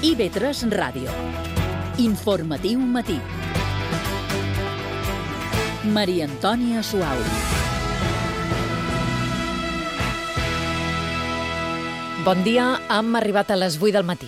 IB3 Ràdio. Informatiu matí. Maria Antònia Suau. Bon dia, hem arribat a les 8 del matí.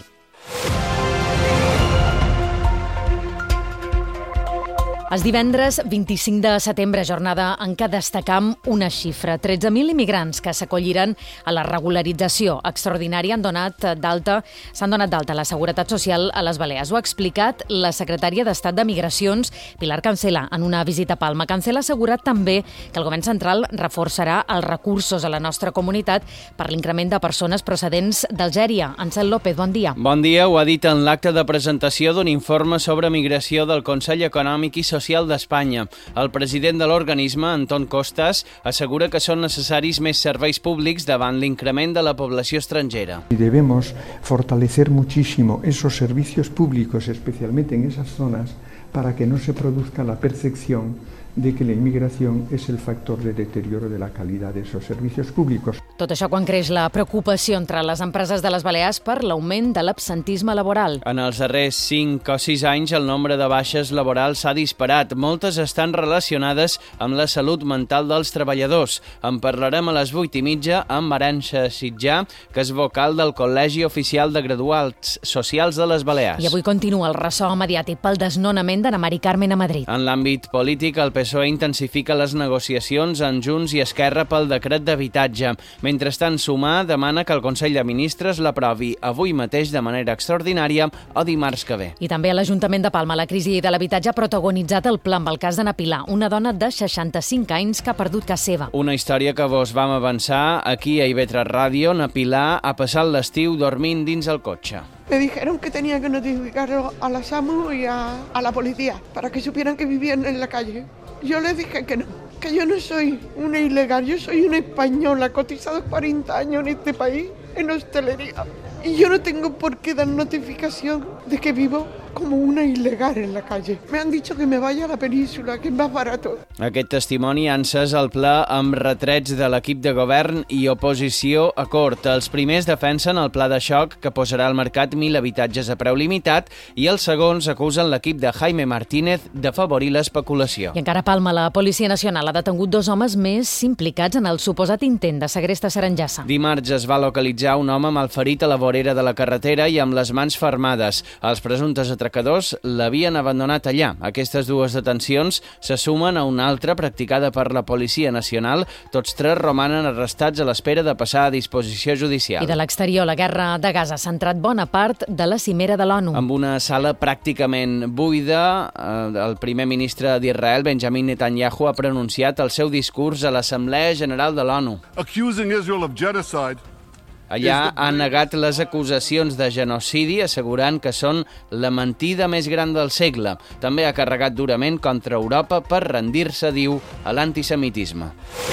És divendres 25 de setembre, jornada en què destacam una xifra. 13.000 immigrants que s'acolliran a la regularització extraordinària s'han donat d'alta a la Seguretat Social a les Balears. Ho ha explicat la secretària d'Estat de Migracions, Pilar Cancela, en una visita a Palma. Cancela ha assegurat també que el govern central reforçarà els recursos a la nostra comunitat per l'increment de persones procedents d'Algèria. Ansel López, bon dia. Bon dia, ho ha dit en l'acte de presentació d'un informe sobre migració del Consell Econòmic i Social d'Espanya. El president de l'organisme, Antón Costas, assegura que són necessaris més serveis públics davant l'increment de la població estrangera. Debemos fortalecer muchísimo esos servicios públicos, especialmente en esas zonas, para que no se produzca la percepción de que la inmigración es el factor de deterioro de la calidad de esos servicios públicos. Tot això quan creix la preocupació entre les empreses de les Balears per l'augment de l'absentisme laboral. En els darrers 5 o 6 anys el nombre de baixes laborals s'ha disparat. Moltes estan relacionades amb la salut mental dels treballadors. En parlarem a les 8:30 amb Arantxa Sitjà, que és vocal del Col·legi Oficial de Graduats Socials de les Balears. I avui continua el ressò mediàtic pel desnonament d'Anna Mari Carmen a Madrid. En l'àmbit polític, el PSOE intensifica les negociacions amb Junts i Esquerra pel decret d'habitatge. Mentrestant, Sumar demana que el Consell de Ministres l'aprovi avui mateix de manera extraordinària o dimarts que ve. I també a l'Ajuntament de Palma, la crisi de l'habitatge ha protagonitzat el pla amb el cas d'Anna Pilar, una dona de 65 anys que ha perdut casa seva. Una història que vos vam avançar aquí a IB3 Ràdio. Anna Pilar ha passat l'estiu dormint dins el cotxe. Me dijeron que tenía que notificarlo a la SAMU y a la policía para que supieran que vivían en la calle. Yo les dije que no, que yo no soy una ilegal, yo soy una española, cotizado 40 años en este país, en hostelería. Y yo no tengo por qué dar notificación de que vivo como una ilegal en la calle. Me han dicho que me vaya a la península, que es más barato. Aquest testimoni ha encès el ple amb retrets de l'equip de govern i oposició a cort. Els primers defensen el pla de xoc que posarà al mercat 1.000 habitatges a preu limitat i els segons acusen l'equip de Jaime Martínez d'afavorir l'especulació. I encara a Palma, la Policia Nacional ha detengut 2 homes més implicats en el suposat intent de segrest a Sarengassa. Dimarts es va localitzar un home malferit a la vorera de la carretera i amb les mans fermades. Els presumptes atracadors l'havien abandonat allà. Aquestes dues detencions se sumen a una altra practicada per la Policia Nacional. Tots 3 romanen arrestats a l'espera de passar a disposició judicial. I de l'exterior, la guerra de Gaza ha centrat bona part de la cimera de l'ONU. Amb una sala pràcticament buida, el primer ministre d'Israel, Benjamin Netanyahu, ha pronunciat el seu discurs a l'Assemblea General de l'ONU. Accusing Israel of genocide. Allà ha negat les acusacions de genocidi, assegurant que són la mentida més gran del segle. També ha carregat durament contra Europa per rendir-se, diu, a l'antisemitisme.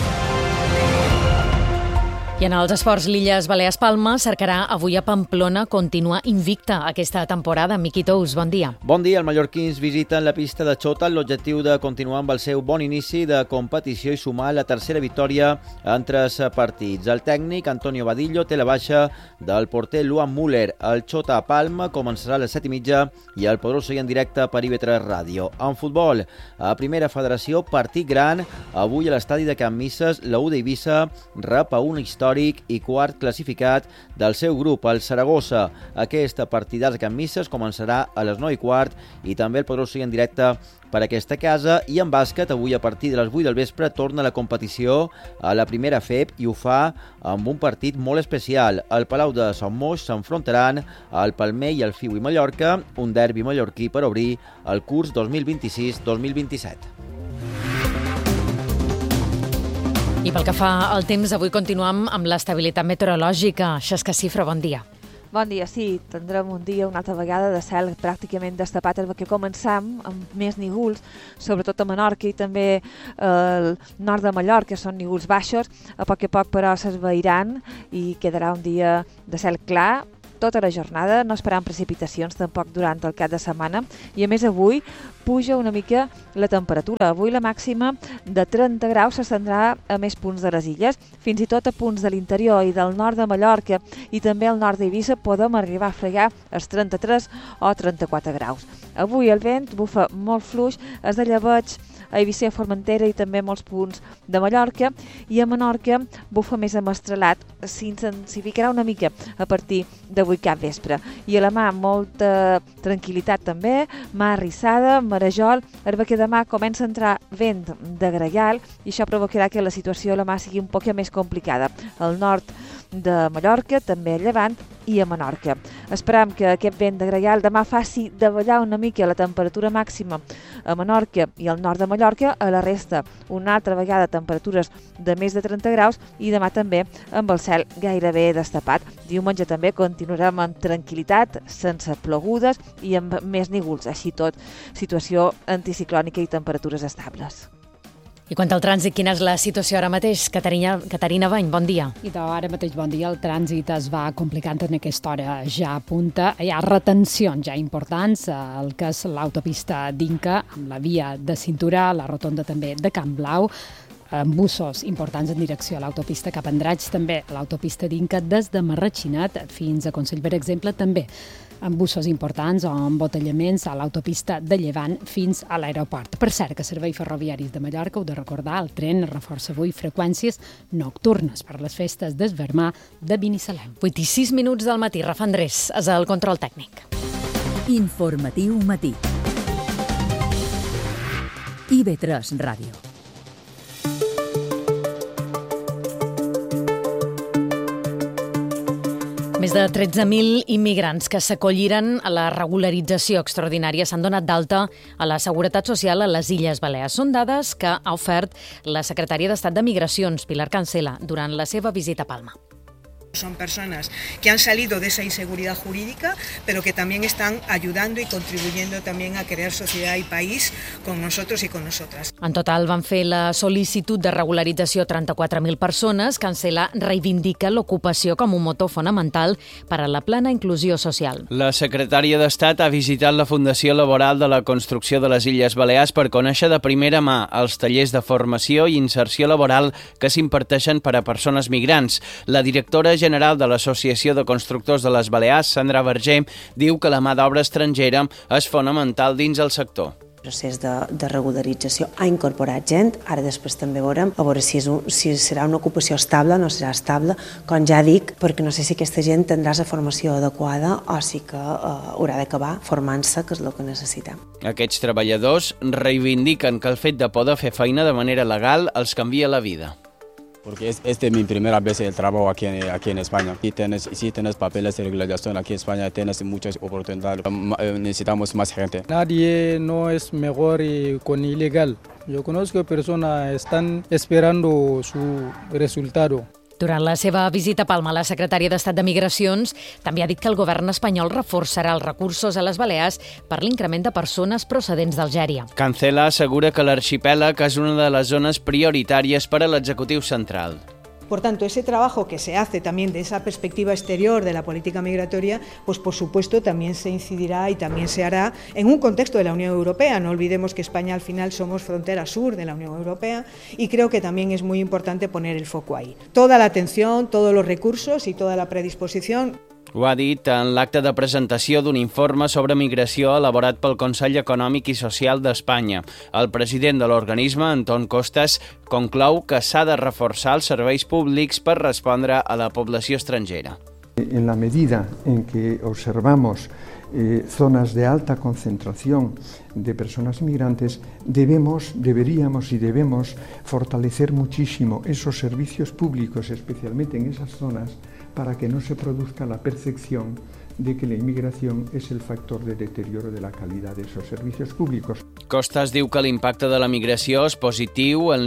I en els esports, l'Illes Balears Palma cercarà avui a Pamplona continuar invicta aquesta temporada. Miqui Tous, bon dia. Bon dia. Els mallorquins visiten la pista de Xota amb l'objectiu de continuar amb el seu bon inici de competició i sumar la tercera victòria en 3 partits. El tècnic Antonio Badillo té la baixa del porter Luan Müller. El Xota a Palma començarà a les 7:30 i el podreu seguir en directe per IB3 Ràdio. En futbol, a Primera Federació, partit gran. Avui a l'estadi de Can Misses, la U d'Eivissa rep a un històric i quart classificat del seu grup, el Saragossa. Aquesta partida de Can Misses començarà a les 9:15 i també el podreu seguir en directe per aquesta casa. I en bàsquet, avui a partir de les 8 del vespre torna la competició a la primera FEB i ho fa amb un partit molt especial. Al Palau de Sant Moix s'enfrontaran el Palmer i el Fiu i Mallorca, un derbi mallorquí per obrir el curs 2026-2027. I pel que fa al temps, avui continuem amb l'estabilitat meteorològica. Xesca Cifra, bon dia. Bon dia, sí, tindrem un dia una altra vegada de cel pràcticament destapat, perquè començam amb més nígols, sobretot a Menorca i també al nord de Mallorca, són nígols baixos, a poc però s'esvairan i quedarà un dia de cel clar, tota la jornada, no esperant precipitacions tampoc durant el cap de setmana, i a més avui puja una mica la temperatura. Avui la màxima de 30 graus s'estendrà a més punts de les illes, fins i tot a punts de l'interior i del nord de Mallorca i també al nord d'Eivissa podem arribar a fregar els 33 o 34 graus. Avui el vent bufa molt fluix, és de llebeig a Eivissa, a Formentera i també molts punts de Mallorca, i a Menorca bufa més amestrelat, s'intensificarà una mica a partir d'avui cap vespre. I a la mà molta tranquil·litat també, mà arrissada, marejol. Ara que demà comença a entrar vent de gregal i això provocarà que la situació a la mà sigui un poc més complicada. Al nord de Mallorca, també a Llevant i a Menorca. Esperam que aquest vent de gregal demà faci davallar una mica la temperatura màxima a Menorca i al nord de Mallorca. A la resta, una altra vegada temperatures de més de 30 graus i demà també amb el cel gairebé destapat. Diumenge també continuarem amb tranquil·litat, sense plogudes i amb més nígols. Així tot, situació anticiclònica i temperatures estables. I quant al trànsit, quina és la situació ara mateix? Caterina Bany, bon dia. Ara mateix, bon dia. El trànsit es va complicant en aquesta hora ja a punta. Hi ha retencions ja importants al que és l'autopista d'Inca, amb la via de cintura, la rotonda també de Can Blau, amb bussos importants en direcció a l'autopista cap a Andratx, també a l'autopista d'Inca des de Marratxinat fins a Consell, per exemple, també amb bussos importants o amb botellaments a l'autopista de Llevant fins a l'aeroport. Per cert, que Serveis Ferroviaris de Mallorca, heu de recordar, el tren reforça avui freqüències nocturnes per les festes d'Esvermà de Binissalem. 8 i 6 minuts del matí. Rafa Andrés és el control tècnic. Informatiu matí. IB3 Ràdio. Més de 13.000 immigrants que s'acolliren a la regularització extraordinària s'han donat d'alta a la Seguretat Social a les Illes Balears. Són dades que ha ofert la secretària d'Estat de Migracions, Pilar Cancela, durant la seva visita a Palma. Son personas que han salido de esa inseguridad jurídica, pero que también están ayudando y contribuyendo también a crear sociedad y país con nosotros y con nosotras. En total van fer la sol·licitud de regularització 34.000 persones. Cancela reivindica l'ocupació com un motor fonamental per a la plena inclusió social. La secretària d'Estat ha visitat la Fundació Laboral de la Construcció de les Illes Balears per conèixer de primera mà els tallers de formació i inserció laboral que s'imparteixen per a persones migrants. La directora general de l'Associació de Constructors de les Balears, Sandra Verger, diu que la mà d'obra estrangera és fonamental dins el sector. El procés de regularització ha incorporat gent, ara després també veurem a veure si serà una ocupació estable o no serà estable, com ja dic, perquè no sé si aquesta gent tindrà la formació adequada o si que haurà d'acabar formant-se, que és el que necessitem. Aquests treballadors reivindiquen que el fet de poder fer feina de manera legal els canvia la vida. Porque esta es mi primera vez el trabajo aquí en España. Si tienes papeles de regularización aquí en España, tienes muchas oportunidades. Necesitamos más gente. Nadie no es mejor con ilegal. Yo conozco personas que están esperando su resultado. Durant la seva visita a Palma, la secretària d'Estat de Migracions també ha dit que el govern espanyol reforçarà els recursos a les Balears per l'increment de persones procedents d'Algèria. Cancela assegura que l'arxipèlag és una de les zones prioritàries per a l'executiu central. Por tanto, ese trabajo que se hace también de esa perspectiva exterior de la política migratoria, pues por supuesto también se incidirá y también se hará en un contexto de la Unión Europea. No olvidemos que España al final somos frontera sur de la Unión Europea y creo que también es muy importante poner el foco ahí. Toda la atención, todos los recursos y toda la predisposición. Ho ha dit en l'acte de presentació d'un informe sobre migració elaborat pel Consell Econòmic i Social d'Espanya. El president de l'organisme, Anton Costas, conclou que s'ha de reforçar els serveis públics per respondre a la població estrangera. En la medida en que observamos zonas de alta concentración de personas migrantes, deberíamos y debemos fortalecer muchísimo esos servicios públicos, especialmente en esas zonas, para que no se produzca la percepción de que la inmigración es el factor de deterioro de la calidad de esos servicios públicos. Costas diu que l'impacte de la migració és positiu en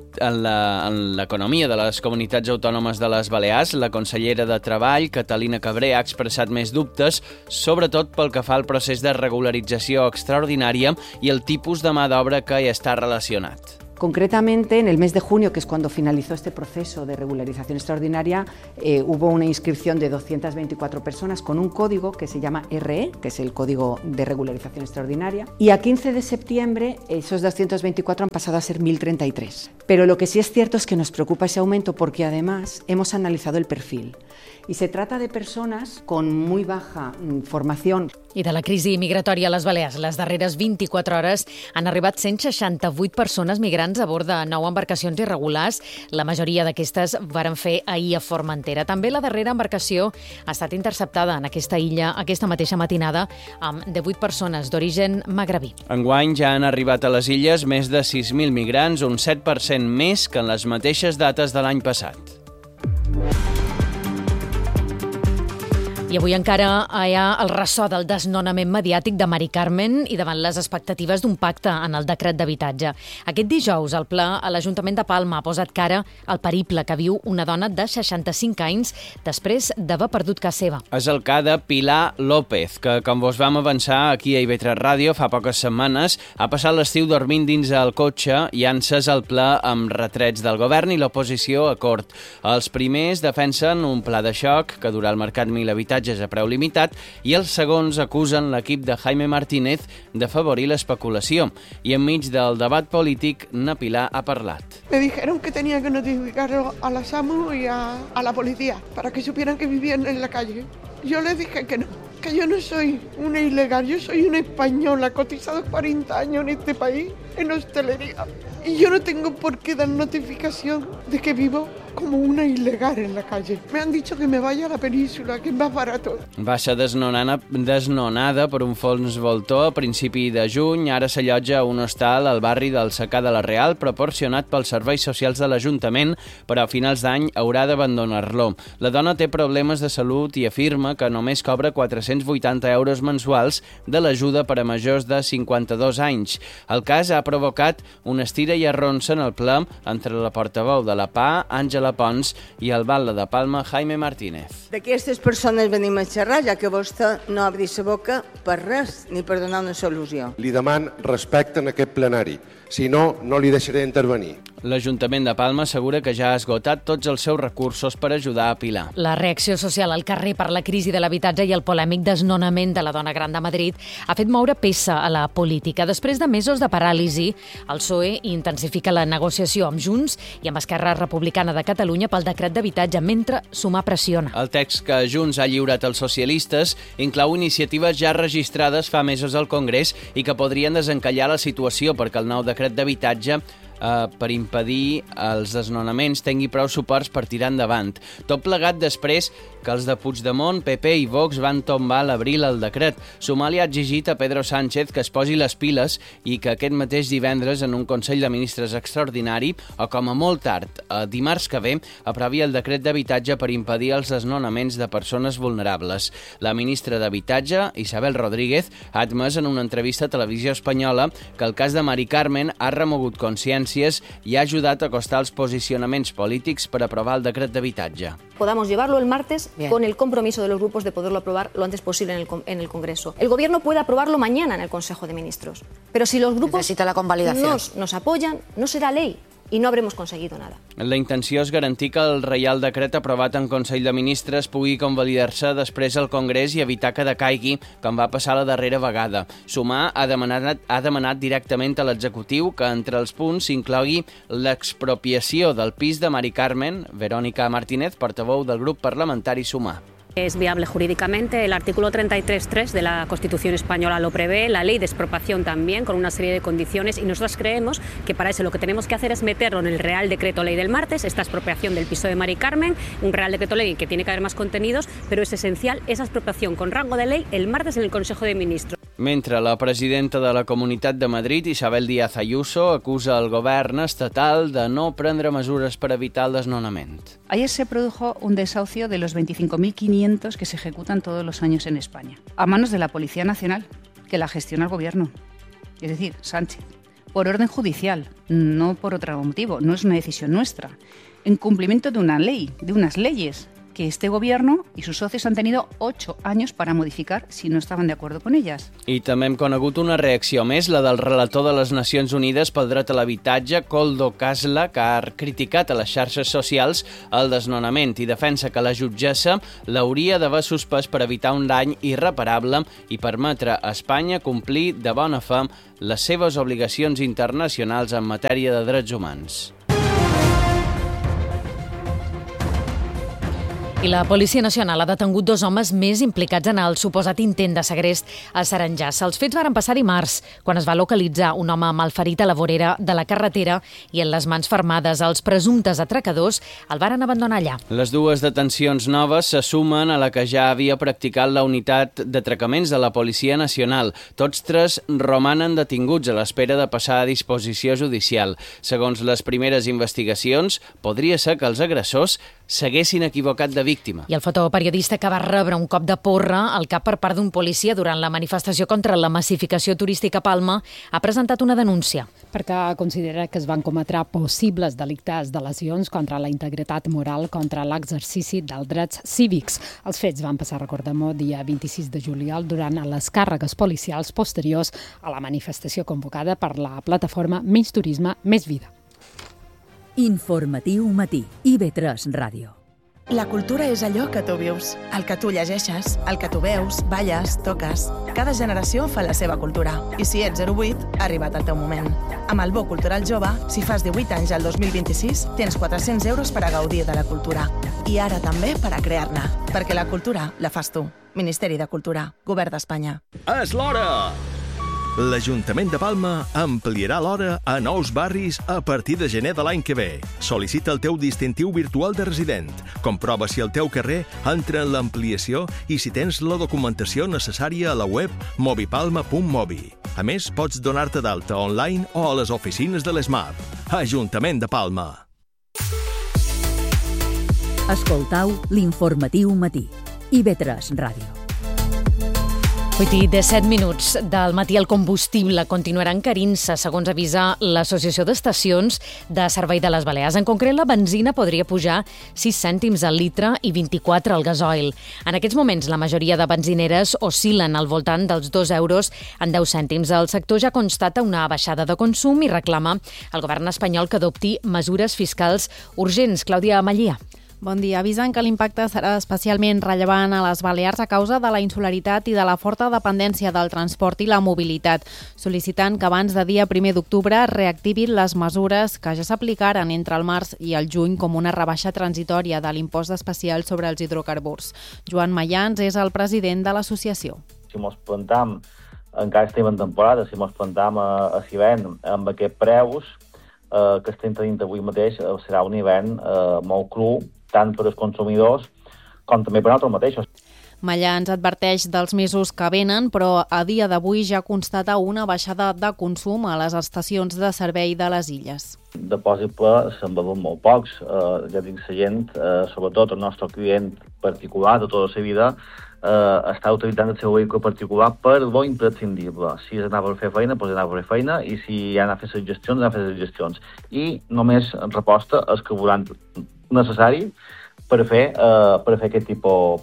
l'economia de les comunitats autònomes de les Balears. La consellera de Treball, Catalina Cabré, ha expressat més dubtes, sobretot pel que fa al procés de regularització extraordinària i el tipus de mà d'obra que hi està relacionat. Concretamente, en el mes de junio, que es cuando finalizó este proceso de regularización extraordinaria, hubo una inscripción de 224 personas con un código que se llama RE, que es el Código de Regularización Extraordinaria, y a 15 de septiembre esos 224 han pasado a ser 1.033. Pero lo que sí es cierto es que nos preocupa ese aumento porque además hemos analizado el perfil y se trata de personas con muy baja formación. I de la crisi migratòria a les Balears, les darreres 24 hores han arribat 168 persones migrants a bord de 9 embarcacions irregulars. La majoria d'aquestes varen fer ahir a Formentera. També la darrera embarcació ha estat interceptada en aquesta illa aquesta mateixa matinada amb 18 persones d'origen magrebí. Enguany ja han arribat a les illes més de 6.000 migrants, un 7% més que en les mateixes dates de l'any passat. I avui encara hi ha el ressò del desnonament mediàtic de Mari Carmen i davant les expectatives d'un pacte en el decret d'habitatge. Aquest dijous, el Ple a l'Ajuntament de Palma ha posat cara al periple que viu una dona de 65 anys després d'haver perdut casa seva. És el cas de Pilar López, que, com vos vam avançar aquí a IB3 Ràdio fa poques setmanes, ha passat l'estiu dormint dins el cotxe i han encès el ple amb retrets del govern i l'oposició a cort. Els primers defensen un pla de xoc que durà el mercat 1.000 habitatges a preu limitat i els segons acusen l'equip de Jaime Martínez d'afavorir l'especulació. I enmig del debat polític, na Pilar ha parlat. Me dijeron que tenía que notificarlo a la SAMU y a la policía para que supieran que vivían en la calle. Yo les dije que no, que yo no soy una ilegal, yo soy una española, cotizado 40 años en este país, en hostelería. Y yo no tengo por qué dar notificación de que vivo como una ilegal en la calle. Me han dicho que me vaya a la península, que es más barato. Va ser desnonada per un fons voltor a principi de juny. Ara s'allotja a un hostal al barri del Secà de la Real, proporcionat pels serveis socials de l'Ajuntament, però a finals d'any haurà d'abandonar-lo. La dona té problemes de salut i afirma que només cobra 480 euros mensuals de l'ajuda per a majors de 52 anys. El cas ha provocat una estira i arronsa en el ple entre la portaveu de la PA, Àngela Pons, i el batlle de Palma, Jaime Martínez. D'aquestes persones venim a xerrar, ja que vostè no obri la boca per res, ni per donar una solució. Li deman respecte en aquest plenari, si no, no li deixaré intervenir. L'Ajuntament de Palma assegura que ja ha esgotat tots els seus recursos per ajudar a Pilar. La reacció social al carrer per la crisi de l'habitatge i el polèmic desnonament de la dona gran de Madrid ha fet moure peça a la política. Després de mesos de paràlisi, el PSOE intensifica la negociació amb Junts i amb Esquerra Republicana de Catalunya pel decret d'habitatge, mentre Sumar pressiona. El text que Junts ha lliurat als socialistes inclou iniciatives ja registrades fa mesos al Congrés i que podrien desencallar la situació perquè el nou decret d'habitatge per impedir els desnonaments tingui prou suports per tirar endavant. Tot plegat després que els de Puigdemont, PP i Vox van tombar a l'abril el decret. Sumar li ha exigit a Pedro Sánchez que es posi les piles i que aquest mateix divendres en un Consell de Ministres extraordinari, o com a molt tard, dimarts que ve, aprovi el decret d'habitatge per impedir els desnonaments de persones vulnerables. La ministra d'Habitatge, Isabel Rodríguez, ha admès en una entrevista a Televisió Espanyola que el cas de Mari Carmen ha remogut consciències i ha ajudat a acostar els posicionaments polítics per aprovar el decret d'habitatge. Podamos llevarlo el martes con el compromiso de los grupos de poderlo aprobar lo antes posible en el Congreso. El Gobierno puede aprobarlo mañana en el Consejo de Ministros, pero si los grupos necesita la convalidación. nos apoyan, no será ley. I no habremos conseguido nada. La intenció és garantir que el Reial Decret aprovat en Consell de Ministres pugui convalidar-se després al Congrés i evitar que decaigui, com va passar la darrera vegada. Sumar ha demanat directament a l'executiu que entre els punts s'inclogui l'expropiació del pis de Mari Carmen. Verónica Martínez, portaveu del grup parlamentari Sumar. Es viable jurídicamente, el artículo 33.3 de la Constitución española lo prevé, la ley de expropiación también, con una serie de condiciones, y nosotros creemos que para eso lo que tenemos que hacer es meterlo en el Real Decreto Ley del martes, esta expropiación del piso de Mari Carmen, un Real Decreto Ley que tiene que haber más contenidos, pero es esencial esa expropiación con rango de ley el martes en el Consejo de Ministros. Mentre la presidenta de la Comunitat de Madrid, Isabel Díaz Ayuso, acusa al govern estatal de no prendre mesures per evitar el desnonament. Ayer se produjo un desahucio de los 25.500 que se ejecutan todos los años en España, a manos de la Policía Nacional, que la gestiona el Gobierno, es decir, Sánchez, por orden judicial, no por otro motivo, no es una decisión nuestra, en cumplimiento de una ley, de unas leyes que este gobierno y sus socios han tenido 8 años para modificar si no estaban de acuerdo con ellas. I també hem conegut una reacció més, la del relator de les Nacions Unides pel dret a l'habitatge, Koldo Kasla, que ha criticat a les xarxes socials el desnonament i defensa que la jutgessa l'hauria d'haver suspès per evitar un dany irreparable i permetre a Espanya complir de bona fe les seves obligacions internacionals en matèria de drets humans. I la Policia Nacional ha detengut 2 homes més implicats en el suposat intent de segrest a Saranyassa. Els fets varen passar dimarts, quan es va localitzar un home malferit a la vorera de la carretera i en les mans fermades. Els presumptes atracadors el varen abandonar allà. Les 2 detencions noves se sumen a la que ja havia practicat la unitat d'atracaments de la Policia Nacional. Tots 3 romanen detinguts a l'espera de passar a disposició judicial. Segons les primeres investigacions, podria ser que els agressors s'haguessin equivocat de víctima. I el fotoperiodista que va rebre un cop de porra al cap per part d'un policia durant la manifestació contra la massificació turística a Palma ha presentat una denúncia. Perquè considera que es van cometre possibles delictes de lesions contra la integritat moral, contra l'exercici dels drets cívics. Els fets van passar, recordem-ho, dia 26 de juliol durant les càrregues policials posteriors a la manifestació convocada per la plataforma Menys Turisme, Més Vida. Informatiu matí. IB3 Ràdio. La cultura és allò que tu vius, el que tu llegeixes, el que tu veus, balles, toques. Cada generació fa la seva cultura. I si ets 08, ha arribat el teu moment. Amb el Bo Cultural Jove, si fas 18 anys al 2026, tens 400 euros per a gaudir de la cultura. I ara també per a crear-ne. Perquè la cultura la fas tu. Ministeri de Cultura, Govern d'Espanya. És l'hora! L'Ajuntament de Palma ampliarà l'hora a nous barris a partir de gener de l'any que ve. Sol·licita el teu distintiu virtual de resident. Comprova si el teu carrer entra en l'ampliació i si tens la documentació necessària a la web movipalma.mobi. A més, pots donar-te d'alta online o a les oficines de l'ESMAP. Ajuntament de Palma. Escoltau l'informatiu matí. IB3 Ràdio. 8:17 minuts del matí. El combustible continuarà encarint-se, segons avisa l'Associació d'Estacions de Servei de les Balears. En concret, la benzina podria pujar 6 cèntims al litre i 24 al gasoil. En aquests moments, la majoria de benzineres oscil·len al voltant dels 2 euros en 10 cèntims. El sector ja constata una baixada de consum i reclama al govern espanyol que adopti mesures fiscals urgents. Clàudia Amallia. Bon dia. Avisen que l'impacte serà especialment rellevant a les Balears a causa de la insularitat i de la forta dependència del transport i la mobilitat, sol·licitant que abans de dia 1 d'octubre reactivin les mesures que ja s'aplicaren entre el març i el juny com una rebaixa transitòria de l'impost especial sobre els hidrocarburs. Joan Mayans és el president de l'associació. Si mos plantam, encara estem en temporada, si mos plantam a l'hivern amb aquests preus que estem tenint avui mateix, serà un hivern molt cru, tant per als consumidors com també per a nosaltres mateixos. Mayans adverteix dels mesos que venen, però a dia d'avui ja constata una baixada de consum a les estacions de servei de les illes. De possible se'n beuen molt pocs. Ja dic, la gent, sobretot el nostre client particular de tota la vida, està utilitzant el seu vehicle particular per lo imprescindible. Si anava a fer feina, doncs anava a fer feina, i si ha d'anar a fer les gestions, anava a fer les gestions. I només reposta el carburant necessari per fer aquest tipus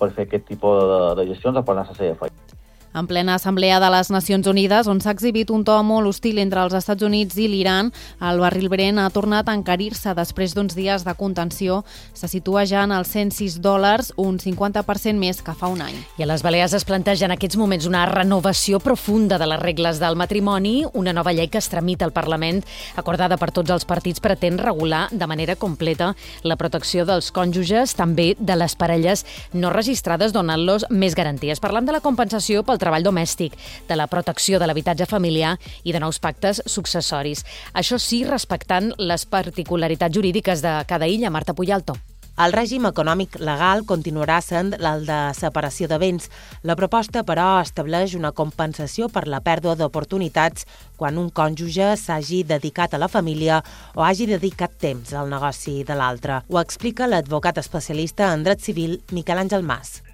de gestions o per anar a la seva feina. En plena assemblea de les Nacions Unides, on s'ha exhibit un to molt hostil entre els Estats Units i l'Iran, el barril Brent ha tornat a encarir-se després d'uns dies de contenció. Se situa ja en els $106, un 50% més que fa un any. I a les Balears es planteja en aquests moments una renovació profunda de les regles del matrimoni. Una nova llei que es tramita al Parlament, acordada per tots els partits, pretén regular de manera completa la protecció dels cònjuges, també de les parelles no registrades, donant-los més garanties. Parlem de la compensació pel treball domèstic, de la protecció de l'habitatge familiar i de nous pactes successoris. Això sí, respectant les particularitats jurídiques de cada illa. Marta Puyalto. El règim econòmic legal continuarà sent el de separació de béns. La proposta, però, estableix una compensació per la pèrdua d'oportunitats quan un cònjuge s'hagi dedicat a la família o hagi dedicat temps al negoci de l'altre. Ho explica l'advocat especialista en dret civil Miquel Àngel Mas.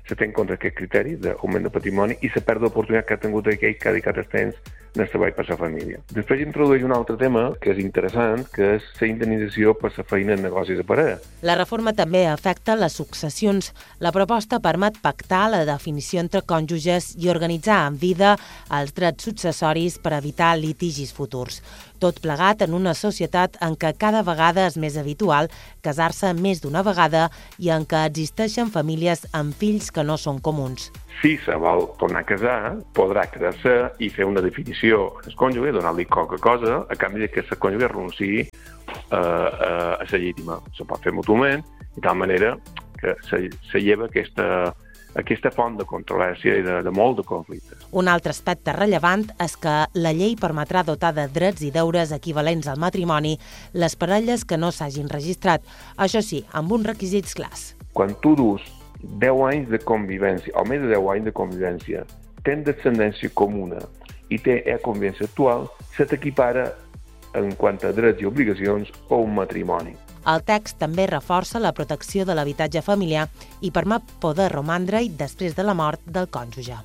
se té en compte aquest criteri d'augment de patrimoni i la pèrdua d'oportunitat que ha tingut aquell que ha dedicat el temps en el treball per la família. Després introdueix un altre tema que és interessant, que és la indemnització per la feina en negocis de parella. La reforma també afecta les successions. La proposta permet pactar la definició entre cònjuges i organitzar en vida els drets successoris per evitar litigis futurs. Tot plegat en una societat en què cada vegada és més habitual casar-se més d'una vegada i en què existeixen famílies amb fills que no són comuns. Si se vol tornar a casar, podrà quedar-se i fer una definició al cònjuge, donar-li qualque cosa, a canvi que el cònjuge renunciï a la llegítima. Se pot fer mútuament, de tal manera que se lleva aquesta font de controvèrsia i de molt de conflictes. Un altre aspecte rellevant és que la llei permetrà dotar de drets i deures equivalents al matrimoni les parelles que no s'hagin registrat, això sí, amb uns requisits clars. Quan tu dus 10 anys de convivència, o més de 10 anys de convivència, tens descendència comuna i té convivència actual, se t'equipara en quant a drets i obligacions a un matrimoni. El text també reforça la protecció de l'habitatge familiar i permet poder romandre-hi després de la mort del cònjuge.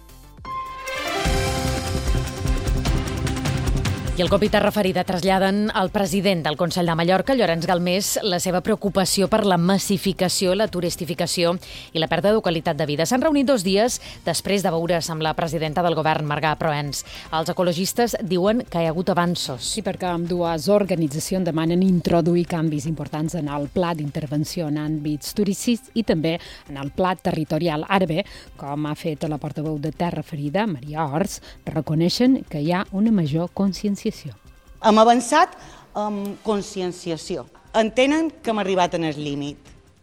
I el cop i terra ferida traslladen al president del Consell de Mallorca, Llorenç Galmés, la seva preocupació per la massificació, la turistificació i la pèrdua de qualitat de vida. S'han reunit 2 dies després de veure's amb la presidenta del govern, Marga Proens. Els ecologistes diuen que hi ha hagut avanços. Sí, perquè ambdues organitzacions demanen introduir canvis importants en el pla d'intervenció en àmbits turístics i també en el pla territorial. Ara bé, com ha fet la portaveu de Terra Ferida, Maria Ors, reconeixen que hi ha una major conscienciació. Hem avançat amb conscienciació. Entenen que hem arribat en el límit.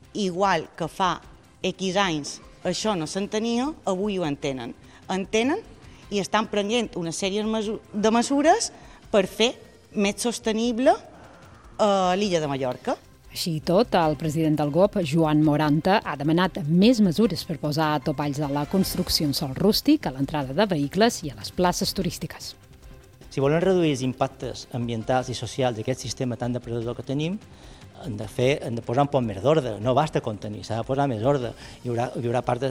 Igual que fa X anys això no s'entenia, avui ho entenen. Entenen i estan prenent una sèrie de mesures per fer més sostenible l'illa de Mallorca. Així i tot, el president del GOP, Joan Moranta, ha demanat més mesures per posar topalls a la construcció en sòl rústic, a l'entrada de vehicles i a les places turístiques. Si volem reduir els impactes ambientals i socials d'aquest sistema tan depredador que tenim, hem de posar un poc més d'ordre. No basta contenir, s'ha de posar més ordre. Hi haurà part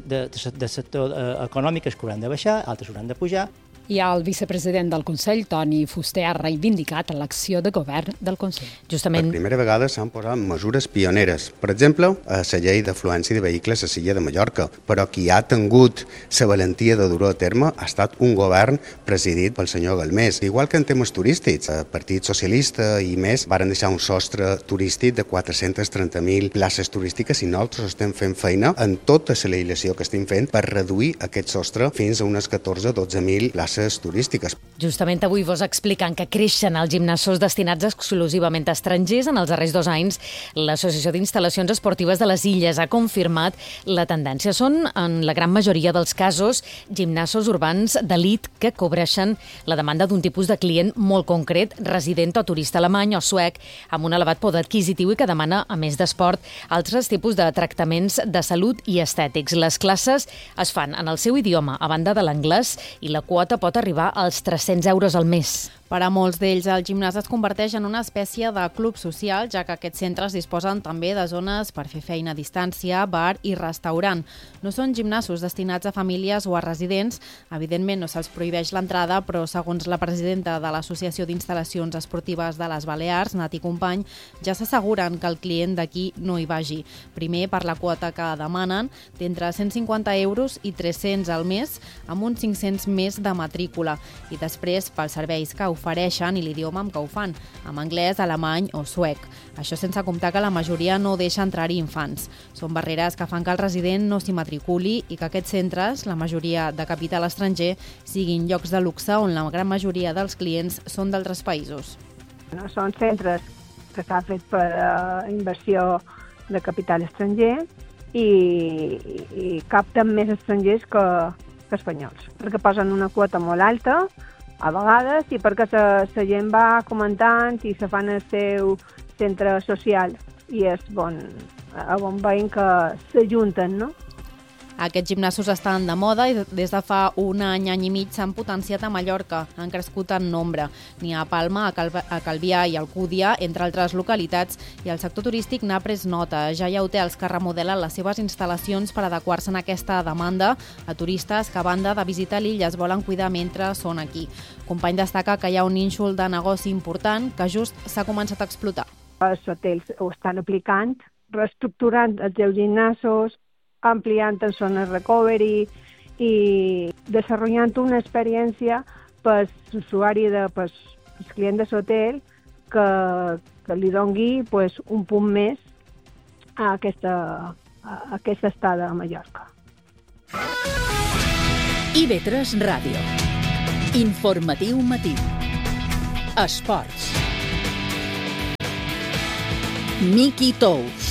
del sector econòmic que hauran de baixar, altres hauran de pujar. I el vicepresident del Consell, Toni Fuster, ha reivindicat l'acció de govern del Consell. Justament... Per primera vegada s'han posat mesures pioneres. Per exemple, a la llei d'afluència de vehicles a l'illa de Mallorca. Però qui ha tingut la valentia de dur-ho a terme ha estat un govern presidit pel senyor Galmés. Igual que en temes turístics, el Partit Socialista i més varen deixar un sostre turístic de 430.000 places turístiques i nosaltres estem fent feina en tota la legislació que estem fent per reduir aquest sostre fins a unes 14-12.000 places turístiques. Justament avui vos explicant que creixen els gimnasos destinats exclusivament a estrangers. En els darrers 2 anys, l'Associació d'Instal·lacions Esportives de les Illes ha confirmat la tendència. Són, en la gran majoria dels casos, gimnasos urbans d'elit que cobreixen la demanda d'un tipus de client molt concret, resident o turista alemany o suec, amb un elevat poder adquisitiu i que demana, a més d'esport, altres tipus de tractaments de salut i estètics. Les classes es fan en el seu idioma, a banda de l'anglès, i la quota pot arribar als 300 euros al mes. Per a molts d'ells, el gimnàs es converteix en una espècie de club social, ja que aquests centres disposen també de zones per fer feina a distància, bar i restaurant. No són gimnasos destinats a famílies o a residents. Evidentment, no se'ls prohibeix l'entrada, però segons la presidenta de l'Associació d'Instal·lacions Esportives de les Balears, Nati Company, ja s'asseguren que el client d'aquí no hi vagi. Primer, per la quota que demanen, d'entre 150 euros i 300 al mes, amb uns 500 més de matrícula. I després, pels serveis que ofereixen i l'idioma amb què ho fan, amb anglès, alemany o suec. Això sense comptar que la majoria no deixa entrar-hi infants. Són barreres que fan que el resident no s'hi matriculi i que aquests centres, la majoria de capital estranger, siguin llocs de luxe on la gran majoria dels clients són d'altres països. Són centres que s'han fet per inversió de capital estranger i capten més estrangers que espanyols, perquè posen una quota molt alta a vegades i perquè la gent va comentant i se fan el seu centre social i és on veiem que s'ajunten, no? Aquests gimnasos estan de moda i des de fa un any i mig s'han potenciat a Mallorca. Han crescut en nombre. N'hi ha a Palma, a Calvià i Alcúdia, entre altres localitats, i el sector turístic n'ha pres nota. Ja hi ha hotels que remodelen les seves instal·lacions per adequar-se a aquesta demanda a turistes que, a banda de visitar l'illa, es volen cuidar mentre són aquí. Company destaca que hi ha un nínxol de negoci important que just s'ha començat a explotar. Els hotels ho estan aplicant, reestructurant els seus gimnasos, ampliant en zones recovery i desenvolupant una experiència per l'usuari, per el client de l'hotel, que li doni un punt més a aquesta estada a Mallorca. IB3 Ràdio. Informatiu matí. Esports. Miqui Tous.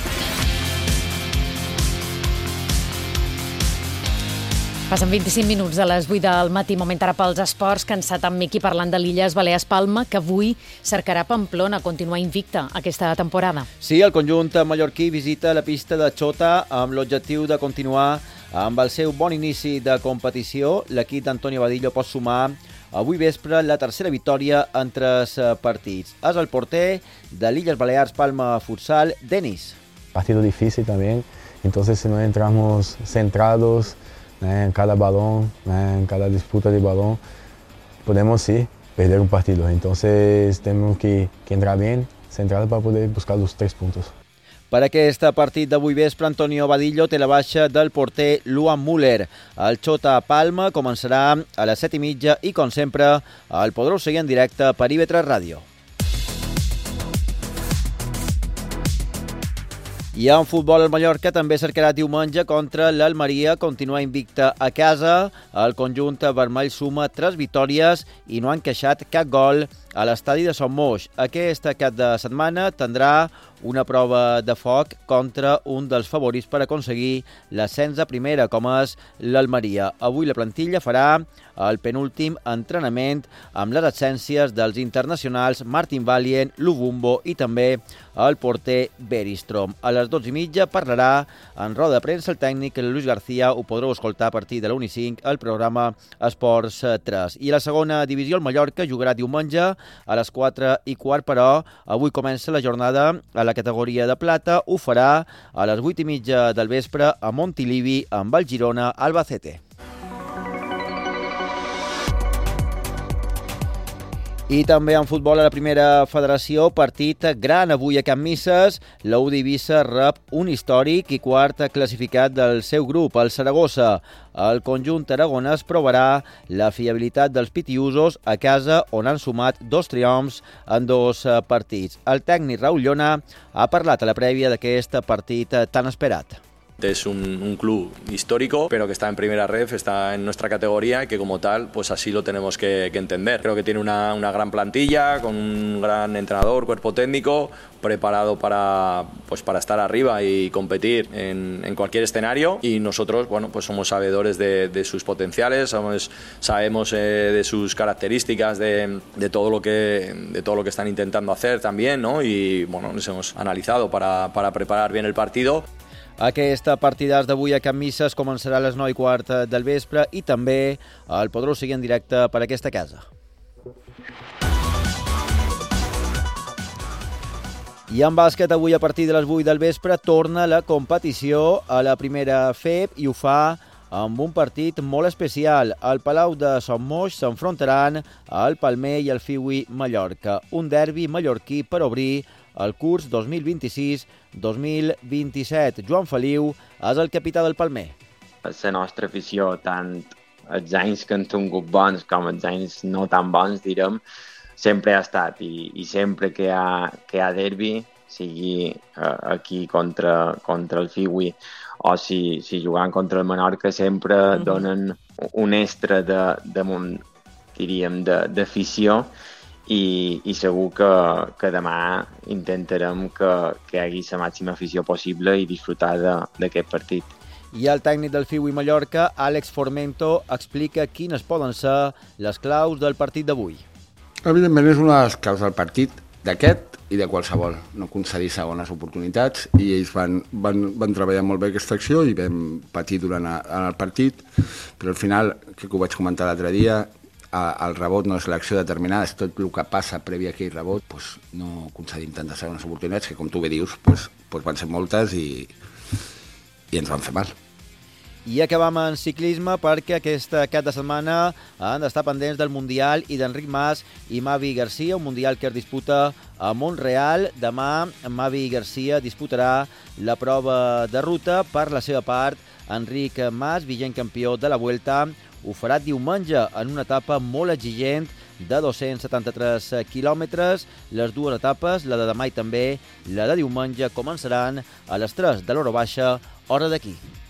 Passen 25 minuts de les 8 del matí, moment ara pels esports, cansat amb Miqui parlant de l'Illes Balears Palma, que avui cercarà Pamplona continuar invicta aquesta temporada. Sí, el conjunt mallorquí visita la pista de Xota amb l'objectiu de continuar amb el seu bon inici de competició. L'equip d'Antonio Vadillo pot sumar avui vespre la tercera victòria en 3 partits. És el porter de l'Illes Balears Palma Futsal, Denis. Partido difícil también, entonces si no entramos centrados en cada balón, en cada disputa de balón, podemos sí perder un partido. Entonces tenemos que entrar bien, centrados para poder buscar los 3 puntos. Per aquest partit d'avui vespre, Antonio Vadillo té la baixa del porter Luan Müller. El Xota Palma començarà a les 7:30 i, com sempre, el podreu seguir en directe per IB3 Ràdio. I en futbol, el Mallorca també cercarà diumenge contra l'Almeria continuar invicta a casa. El conjunt vermell suma 3 victòries i no ha encaixat cap gol a l'estadi de Son Moix. Aquest cap de setmana tindrà una prova de foc contra un dels favorits per aconseguir l'ascens a primera, com és l'Almeria. Avui la plantilla farà el penúltim entrenament amb les absències dels internacionals Martin Valient, Lubumbo i també el porter Beristrom. A les 12:30 parlarà en roda de premsa el tècnic Luis García. Ho podreu escoltar a partir de la 1:05 al programa Esports 3. I a la segona divisió, el Mallorca jugarà diumenge a les 4:15, però avui comença la jornada a la categoria de plata. Ho farà a les 8:30 del vespre a Montilivi amb el Girona Albacete. I també en futbol a la primera federació, partit gran avui a Can Misses. La UD Eivissa rep un històric i quart classificat del seu grup, el Saragossa. El conjunt aragonès provarà la fiabilitat dels pitiusos a casa, on han sumat 2 triomfs en 2 partits. El tècnic Raúl Llona ha parlat a la prèvia d'aquest partit tan esperat. Es un club histórico, pero que está en primera ref, está en nuestra categoría y que como tal, pues así lo tenemos que entender. Creo que tiene una gran plantilla, con un gran entrenador, cuerpo técnico, preparado para estar arriba y competir en cualquier escenario, y nosotros, bueno, pues somos sabedores de sus potenciales, sabemos de sus características, de todo lo que están intentando hacer también, ¿no? Y bueno, nos hemos analizado para preparar bien el partido. Aquest partidàs d'avui a Can Misses començarà a les 9:15 del vespre i també el podreu seguir en directe per aquesta casa. I en bàsquet, avui a partir de les 8 del vespre torna la competició a la primera FEB i ho fa amb un partit molt especial. Al Palau de Son Moix s'enfrontaran el Palmer i el Fiui Mallorca. Un derbi mallorquí per obrir el curs 2026-2027. Joan Feliu és el capità del Palmer. La nostra afició, tant els anys que han tingut bons com els anys no tan bons, direm, sempre ha estat. I sempre que hi ha derbi, sigui aquí contra el Fiui o si jugant contra el Menorca, sempre donen un extra d'afició. I segur que demà intentarem que hi hagi la màxima afició possible i disfrutar d'aquest partit. I el tècnic del Fiui Mallorca, Àlex Formento, explica quines poden ser les claus del partit d'avui. Evidentment és una de les claus del partit d'aquest i de qualsevol, no concedir segones oportunitats, i ells van treballar molt bé aquesta acció i vam patir durant el partit, però al final, que ho vaig comentar l'altre dia, el rebot no és l'acció determinada, és tot el que passa previ a aquell rebot, doncs no concedim tantes segones oportunitats que, com tu bé dius, doncs van ser moltes i ens van fer mal. I acabam en ciclisme perquè aquest cap de setmana han d'estar pendents del Mundial i d'Enric Mas i Mavi Garcia, un Mundial que es disputa a Montreal. Demà Mavi Garcia disputarà la prova de ruta. Per la seva part, Enric Mas, vigent campió de la Vuelta, ho farà diumenge en una etapa molt exigent de 273 quilòmetres. Les dues etapes, la de demà i també la de diumenge, començaran a les 3 de l'hora baixa, hora d'aquí.